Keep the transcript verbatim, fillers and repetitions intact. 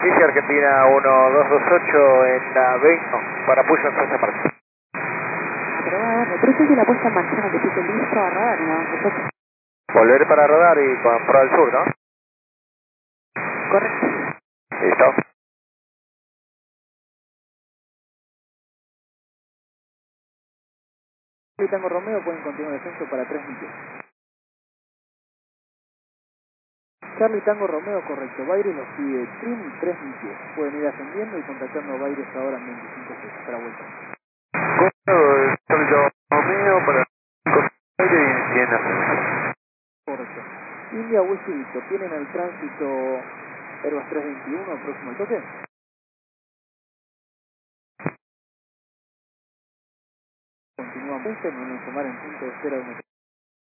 Dice Argentina uno dos dos ocho en la veinte, para Puyo en Costa Parque. Aprobado, me parece que la puesta en marcha que esté listo a radar, ¿no? Nosotros. Volver para rodar y con Pro del Sur, ¿no? Correcto. Listo. Charlie Tango Romeo pueden continuar el descenso para tres mil pies. Charlie Tango Romeo, correcto. Baires los pide trim tres mil pies. Pueden ir ascendiendo y contactando a Baires ahora en veinticinco pies para vuelta. Correcto, Charlie Romeo para Costa y en ascenso. Correcto. India Whisky Victor, ¿tienen el tránsito Airbus trescientos veintiuno próximo al toque? Continuamos, me van a informar en punto de cero.